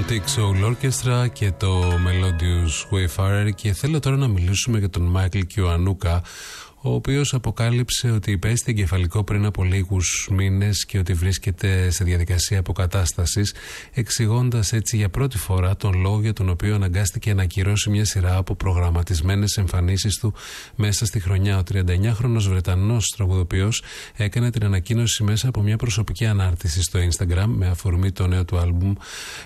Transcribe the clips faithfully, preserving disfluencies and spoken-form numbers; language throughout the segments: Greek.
Antique Soul Orchestra και το Melodious Wayfarer. Και θέλω τώρα να μιλήσουμε για τον Μάικλ Κιουανούκα, ο οποίος αποκάλυψε ότι υπέστη εγκεφαλικό πριν από λίγους μήνες και ότι βρίσκεται σε διαδικασία αποκατάστασης, εξηγώντας έτσι για πρώτη φορά τον λόγο για τον οποίο αναγκάστηκε να ακυρώσει μια σειρά από προγραμματισμένες εμφανίσεις του μέσα στη χρονιά. Ο τριανταεννιάχρονος Βρετανός τραγουδοποιός έκανε την ανακοίνωση μέσα από μια προσωπική ανάρτηση στο Instagram με αφορμή το νέο του άλμπουμ.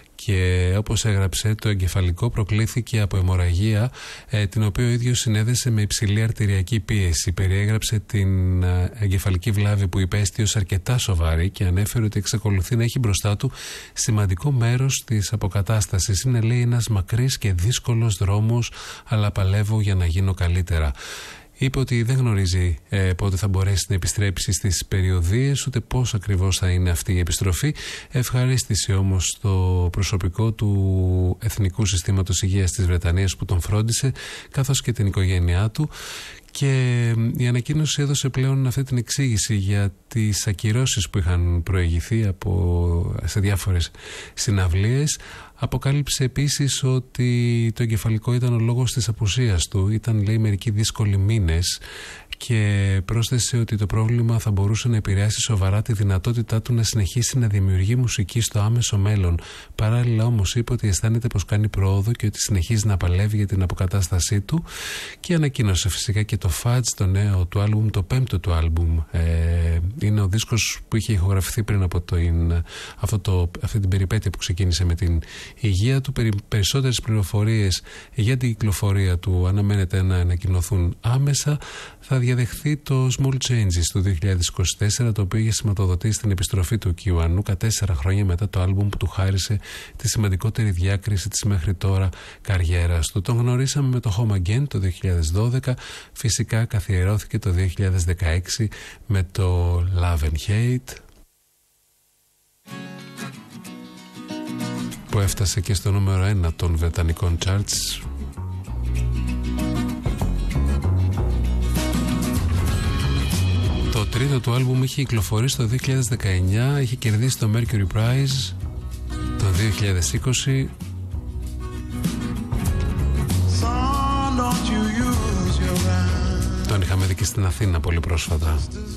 Και όπως έγραψε, το εγκεφαλικό προκλήθηκε από αιμορραγία, ε, την οποία ο ίδιος συνέδεσε με υψηλή αρτηριακή πίεση. Περιέγραψε την ε, εγκεφαλική βλάβη που υπέστη ως αρκετά σοβαρή και ανέφερε ότι εξακολουθεί να έχει μπροστά του σημαντικό μέρος της αποκατάστασης. Είναι, λέει, ένας μακρύς και δύσκολος δρόμος, αλλά παλεύω για να γίνω καλύτερα. Είπε ότι δεν γνωρίζει ε, πότε θα μπορέσει να επιστρέψει στις περιοδίες, ούτε πώς ακριβώς θα είναι αυτή η επιστροφή. Ευχαρίστησε όμως το προσωπικό του Εθνικού Συστήματος Υγείας της Βρετανίας που τον φρόντισε, καθώς και την οικογένειά του. Και η ανακοίνωση έδωσε πλέον αυτή την εξήγηση για τις ακυρώσεις που είχαν προηγηθεί από, σε διάφορες συναυλίες. Αποκάλυψε επίσης ότι το εγκεφαλικό ήταν ο λόγος της απουσίας του. Ήταν, λέει, μερικοί δύσκολοι μήνες, και πρόσθεσε ότι το πρόβλημα θα μπορούσε να επηρεάσει σοβαρά τη δυνατότητά του να συνεχίσει να δημιουργεί μουσική στο άμεσο μέλλον. Παράλληλα όμως είπε ότι αισθάνεται πως κάνει πρόοδο και ότι συνεχίζει να παλεύει για την αποκατάστασή του, και ανακοίνωσε φυσικά και το Fudge, το νέο του άλμπουμ, το πέμπτο του άλμπουμ. Ε, είναι ο δίσκος που είχε ηχογραφηθεί πριν από το, αυτό το, αυτή την περιπέτεια που ξεκίνησε με την υγεία του. Περι, περισσότερες πληροφορίες για την κυκλοφορία του αναμένεται να ανακοινωθούν άμεσα. Θα διαδεχθεί το Small Changes του δύο χιλιάδες είκοσι τέσσερα, το οποίο είχε σηματοδοτήσει την επιστροφή του Κιουανούκα τέσσερα χρόνια μετά το άλμπουμ που του χάρισε τη σημαντικότερη διάκριση της μέχρι τώρα καριέρας του. Τον γνωρίσαμε με το Home Again το δύο χιλιάδες δώδεκα, φυσικά καθιερώθηκε το δύο χιλιάδες δεκαέξι με το Love and Hate, που έφτασε και στο νούμερο ένα των βρετανικών charts. Το τρίτο του άλμπουμ είχε κυκλοφορήσει το δύο χιλιάδες δεκαεννιά, είχε κερδίσει το Mercury Prize το δύο χιλιάδες είκοσι. Τον είχαμε δει και στην Αθήνα πολύ πρόσφατα.